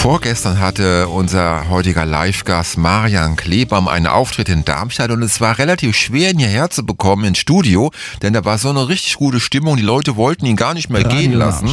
Vorgestern hatte unser heutiger Live-Gast Marian Klebaum einen Auftritt in Darmstadt und es war relativ schwer, ihn hierher zu bekommen ins Studio, denn da war so eine richtig gute Stimmung, die Leute wollten ihn gar nicht mehr gehen lassen.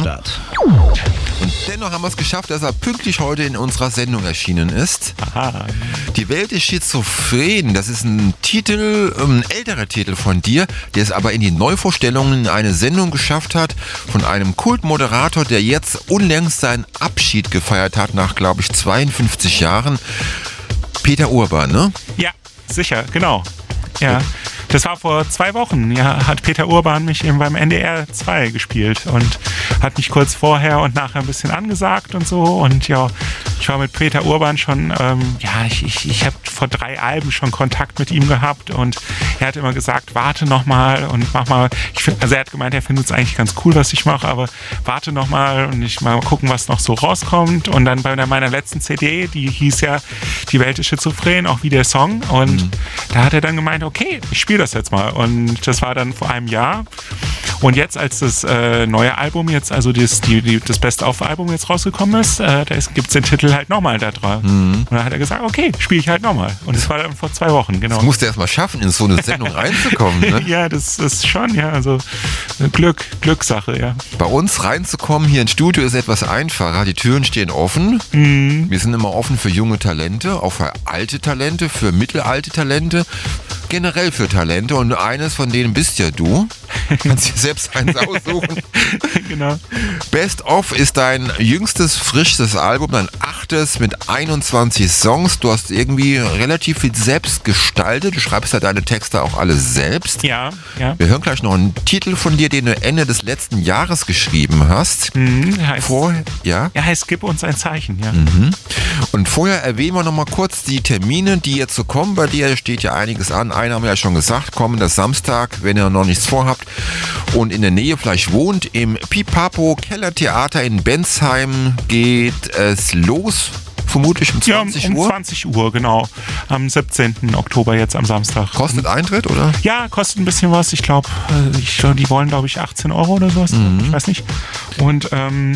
Und dennoch haben wir es geschafft, dass er pünktlich heute in unserer Sendung erschienen ist. Aha. Die Welt ist schizophren, das ist ein Titel, ein älterer Titel von dir, der es aber in die Neuvorstellungen in eine Sendung geschafft hat von einem Kultmoderator, der jetzt unlängst seinen Abschied gefeiert hat nach, glaube ich, 52 Jahren. Peter Urban, ne? Ja, sicher, genau. Ja. Das war vor 2 Wochen, ja, hat Peter Urban mich eben beim NDR 2 gespielt und hat mich kurz vorher und nachher ein bisschen angesagt und so. Und ja, ich war mit Peter Urban schon, ich habe vor 3 Alben schon Kontakt mit ihm gehabt und er hat immer gesagt, warte nochmal und mach mal. Er hat gemeint, er findet es eigentlich ganz cool, was ich mache, aber warte nochmal und ich mal gucken, was noch so rauskommt. Und dann bei meiner letzten CD, die hieß ja Die Welt ist schizophren, auch wie der Song. Und da hat er dann gemeint, okay, ich spiele das jetzt mal. Und das war dann vor einem Jahr. Und jetzt, als das neue Album jetzt, also das Best-of-Album jetzt rausgekommen ist, gibt es den Titel halt nochmal da drauf. Und dann hat er gesagt, okay, spiele ich halt nochmal. Und das war dann vor 2 Wochen, genau. Das musst du erst mal schaffen, in so eine Sendung reinzukommen, ne? Ja, das ist schon, ja, also Glückssache, ja. Bei uns reinzukommen hier ins Studio ist etwas einfacher. Die Türen stehen offen. Wir sind immer offen für junge Talente, auch für alte Talente, für mittelalte Talente, generell für Talente. Und eines von denen bist ja du. Kannst dir selbst eins aussuchen. Genau. Best of ist dein jüngstes, frischstes Album, dein 8. mit 21 Songs. Du hast irgendwie relativ viel selbst gestaltet. Du schreibst ja deine Texte auch alle selbst. Ja, ja. Wir hören gleich noch einen Titel von dir, den du Ende des letzten Jahres geschrieben hast. Heißt Gib uns ein Zeichen, ja. Und vorher erwähnen wir noch mal kurz die Termine, die jetzt so kommen. Bei dir steht ja einiges an. Einen haben wir ja schon gesagt, kommender Samstag, wenn ihr noch nichts vorhabt und in der Nähe vielleicht wohnt, im Pipapo Kellertheater in Bensheim geht es los. Vermutlich um 20 Uhr? Um 20 Uhr, genau. Am 17. Oktober jetzt am Samstag. Kostet Eintritt, oder? Ja, kostet ein bisschen was. Ich glaube, die wollen, 18 € oder sowas. Ich weiß nicht. Und